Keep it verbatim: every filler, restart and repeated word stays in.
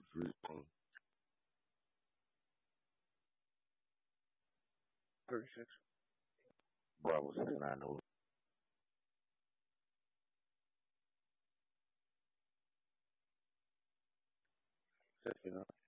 Three, thirty-six. Bravo six nine zero. Sixty nine.